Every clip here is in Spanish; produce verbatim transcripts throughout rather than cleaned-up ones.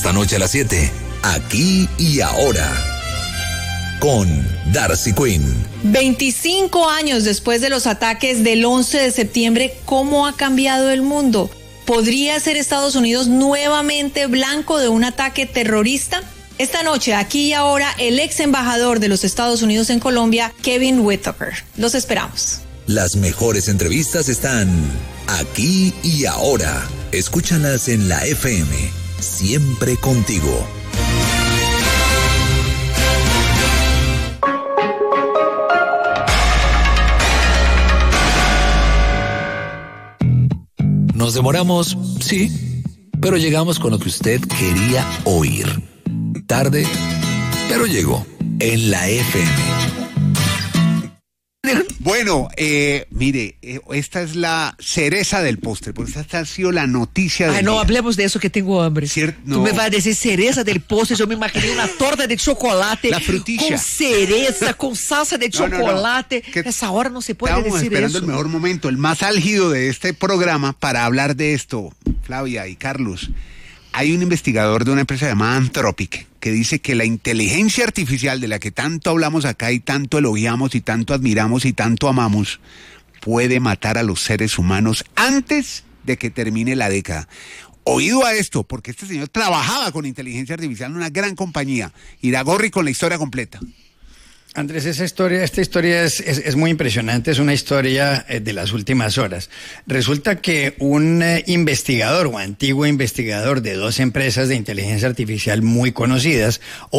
Esta noche a las siete, Aquí y Ahora, con Darcy Quinn. veinticinco años después de los ataques del once de septiembre, ¿cómo ha cambiado el mundo? ¿Podría ser Estados Unidos nuevamente blanco de un ataque terrorista? Esta noche, Aquí y Ahora, el ex embajador de los Estados Unidos en Colombia, Kevin Whitaker. Los esperamos. Las mejores entrevistas están Aquí y Ahora. Escúchalas en la F M. Siempre contigo. Nos demoramos, sí, pero llegamos con lo que usted quería oír. Tarde, pero llegó en la F M. Bueno, eh, mire, eh, esta es la cereza del postre, porque esta ha sido la noticia del Ay, no día. hablemos de eso que tengo hambre. Cier- no. Tú me vas a decir cereza del postre, yo me imaginé una torta de chocolate La frutilla. con cereza, con salsa de No, no, no. chocolate. Que Esa hora no se puede Estábamos decir esperando eso. el mejor momento, el más álgido de este programa para hablar de esto, Flavia y Carlos. Hay un investigador de una empresa llamada Anthropic que dice que la inteligencia artificial de la que tanto hablamos acá y tanto elogiamos y tanto admiramos y tanto amamos puede matar a los seres humanos antes de que termine la década. Oído a esto, porque este señor trabajaba con inteligencia artificial en una gran compañía. Iragorri con la historia completa. Andrés, esa historia, esta historia es, es, es muy impresionante, es una historia eh, de las últimas horas. Resulta que un eh, investigador o antiguo investigador de dos empresas de inteligencia artificial muy conocidas,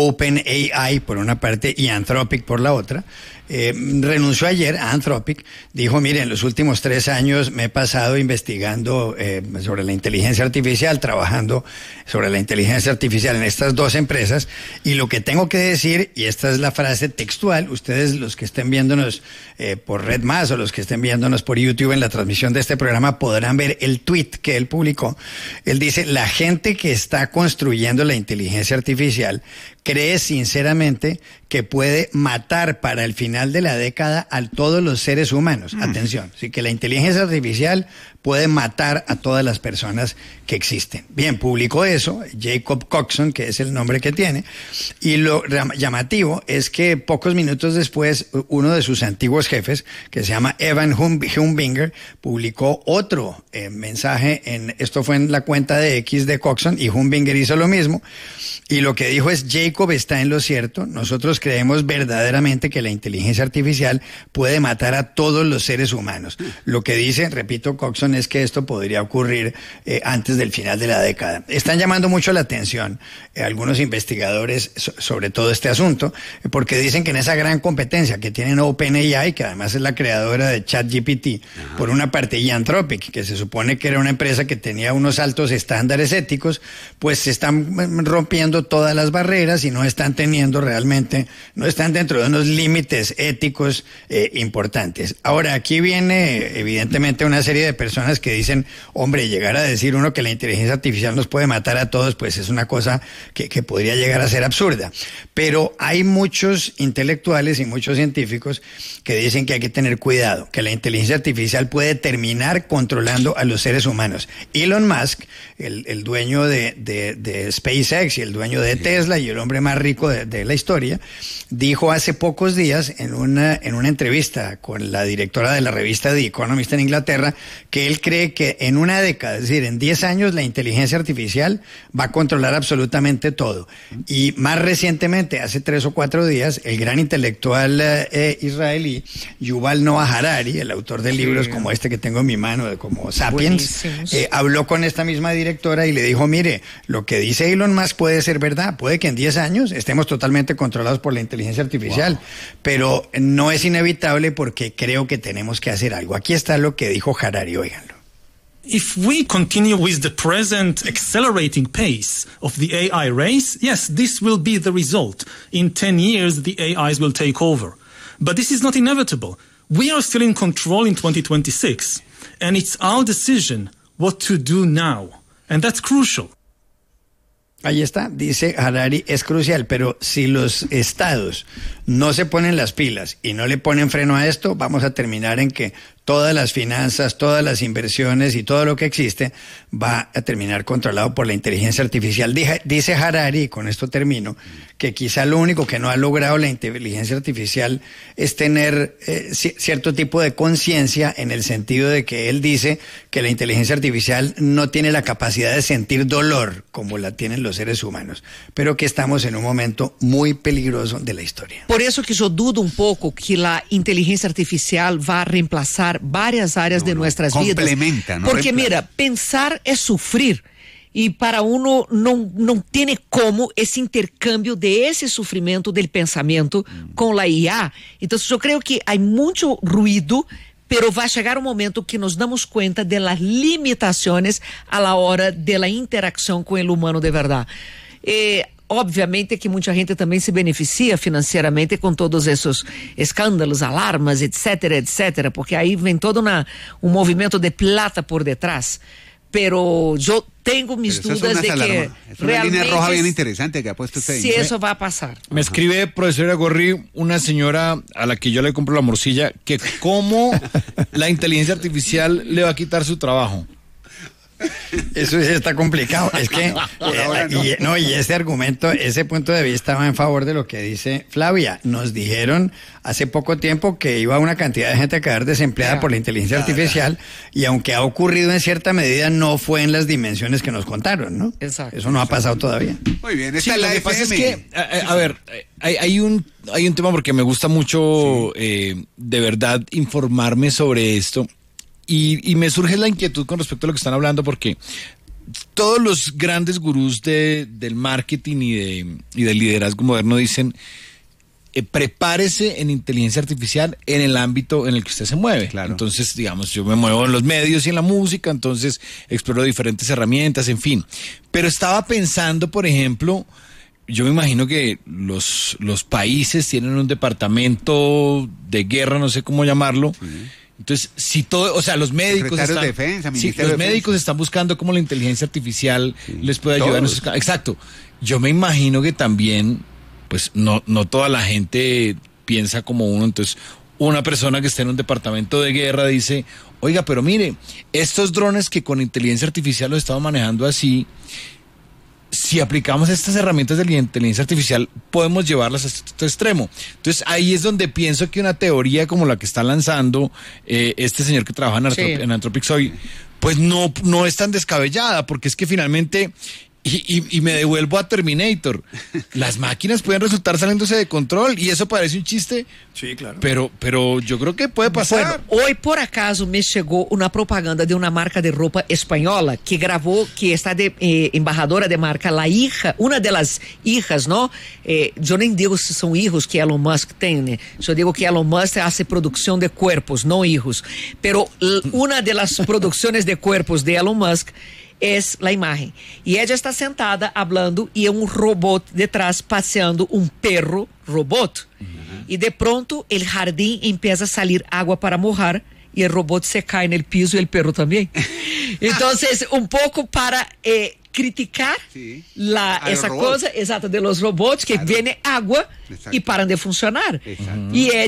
OpenAI por una parte y Anthropic por la otra, eh, renunció ayer a Anthropic. Dijo, mire, en los últimos tres años me he pasado investigando eh, sobre la inteligencia artificial, trabajando sobre la inteligencia artificial en estas dos empresas, y lo que tengo que decir, y esta es la frase textual, ustedes los que estén viéndonos eh, por Red Más o los que estén viéndonos por YouTube en la transmisión de este programa podrán ver el tweet que él publicó. Él dice, la gente que está construyendo la inteligencia artificial cree sinceramente que puede matar para el final de la década a todos los seres humanos. Mm. Atención, sí, que la inteligencia artificial puede matar a todas las personas que existen. Bien, publicó eso Jacob Coxon, que es el nombre que tiene, y lo llamativo es que pocos minutos después uno de sus antiguos jefes, que se llama Evan Humbinger, publicó otro eh, mensaje, en esto fue en la cuenta de X de Coxon, y Humbinger hizo lo mismo, y lo que dijo es, Jacob está en lo cierto, nosotros creemos verdaderamente que la inteligencia artificial puede matar a todos los seres humanos. Lo que dice, repito, Coxon, es que esto podría ocurrir eh, antes del final de la década. Están llamando mucho la atención eh, algunos investigadores so, sobre todo este asunto, eh, porque dicen que en esa gran competencia que tienen OpenAI, que además es la creadora de ChatGPT, Ajá. por una parte, y Anthropic, que se supone que era una empresa que tenía unos altos estándares éticos, pues se están rompiendo todas las barreras y no están teniendo realmente, no están dentro de unos límites éticos eh, importantes. Ahora, aquí viene evidentemente una serie de personas que dicen, hombre, llegar a decir uno que la inteligencia artificial nos puede matar a todos, pues es una cosa que, que podría llegar a ser absurda. Pero hay muchos intelectuales y muchos científicos que dicen que hay que tener cuidado, que la inteligencia artificial puede terminar controlando a los seres humanos. Elon Musk, el, el dueño de, de, de SpaceX y el dueño de Tesla y el hombre más rico de, de la historia, dijo hace pocos días en una, en una entrevista con la directora de la revista The Economist en Inglaterra, que él cree que en una década, es decir, en diez años, la inteligencia artificial va a controlar absolutamente todo. Y más recientemente, hace tres o cuatro días, el gran intelectual eh, israelí, Yuval Noah Harari, el autor de libros sí. como este que tengo en mi mano, como Sapiens, eh, habló con esta misma directora y le dijo, mire, lo que dice Elon Musk puede ser verdad, puede que en diez años estemos totalmente controlados por la inteligencia artificial, wow. pero no es inevitable porque creo que tenemos que hacer algo. Aquí está lo que dijo Harari, óiganlo. If we continue with the present accelerating pace of the A I race, yes, this will be the result. In ten years, the A Is will take over. But this is not inevitable. We are still in control in twenty twenty-six, and it's our decision what to do now. And that's crucial. Ahí está, dice Harari, es crucial, pero si los estados no se ponen las pilas y no le ponen freno a esto, vamos a terminar en que todas las finanzas, todas las inversiones y todo lo que existe va a terminar controlado por la inteligencia artificial. Dice, dice Harari, y con esto termino, que quizá lo único que no ha logrado la inteligencia artificial es tener eh, cierto tipo de conciencia, en el sentido de que él dice que la inteligencia artificial no tiene la capacidad de sentir dolor como la tienen los seres humanos, pero que estamos en un momento muy peligroso de la historia. Por eso que yo dudo un poco que la inteligencia artificial va a reemplazar varias áreas no, de no, nuestras complementa, vidas. No Porque reemplaza. mira, pensar es sufrir. E para uno não, não tem como esse intercâmbio de esse sofrimento del pensamento mm. com a I A. Então, eu creio que há muito ruído, pero vai chegar um momento que nos damos conta de las limitações a la hora de la interação com o humano de verdade. E, obviamente que muita gente também se beneficia financeiramente com todos esses escândalos, alarmas, etc, etc, porque aí vem todo uma, um movimento de plata por detrás. Pero yo tengo mis Pero dudas de alarma. que es una realmente línea roja bien interesante que ha puesto usted. si eso va a pasar. Me escribe, profesora Gorri, una señora a la que yo le compro la morcilla, que cómo la inteligencia artificial le va a quitar su trabajo. Eso sí está complicado. Es que, eh, no. y, no, y ese argumento, ese punto de vista va en favor de lo que dice Flavia. Nos dijeron hace poco tiempo que iba una cantidad de gente a quedar desempleada por la inteligencia artificial, y aunque ha ocurrido en cierta medida, no fue en las dimensiones que nos contaron, ¿no? Exacto. Eso no ha pasado todavía. Muy bien, Sí, esta es lo la que pasa es F M. que, a, a ver, hay, hay un hay un tema porque me gusta mucho, eh, de verdad, informarme sobre esto. Y, y me surge la inquietud con respecto a lo que están hablando, porque todos los grandes gurús de, del marketing y, de, y del liderazgo moderno dicen, eh, prepárese en inteligencia artificial en el ámbito en el que usted se mueve. Claro. Entonces, digamos, yo me muevo en los medios y en la música, entonces exploro diferentes herramientas, en fin. Pero estaba pensando, por ejemplo, yo me imagino que los, los países tienen un departamento de guerra, no sé cómo llamarlo. Sí. Entonces, si todo, o sea, los médicos están, de defensa, sí, los de médicos defensa. están buscando cómo la inteligencia artificial sí. les puede ayudar. En esos, exacto. Yo me imagino que también, pues, no, no toda la gente piensa como uno. Entonces, una persona que está en un departamento de guerra dice, oiga, pero mire, estos drones que con inteligencia artificial los estamos manejando así, si aplicamos estas herramientas de la inteligencia artificial, podemos llevarlas a este extremo. Entonces, ahí es donde pienso que una teoría como la que está lanzando eh, este señor que trabaja en, Antrop sí. en Anthropic hoy, pues no, no es tan descabellada, porque es que finalmente, y, y, y me devuelvo a Terminator, las máquinas pueden resultar saliéndose de control, y eso parece un chiste. Sí, claro. Pero, pero yo creo que puede pasar. Bueno, hoy por acaso me chegou uma propaganda de uma marca de roupa espanhola que gravou, que está de eh, embajadora de marca, la hija, uma das hijas, ¿no? Eh, eu nem digo se são hijos que Elon Musk tem, né? Eu digo que Elon Musk hace produção de cuerpos, não hijos. Pero uma das produções de cuerpos de Elon Musk es la imagen. Y ella está sentada hablando y un robot detrás paseando un perro robot. Uh-huh. Y de pronto el jardín empieza a salir agua para mojar y el robot se cae en el piso y el perro también. Entonces, un poco para eh, criticar sí. la, esa cosa exacta de los robots que claro. viene agua exacto. y paran de funcionar. Exacto. Y ella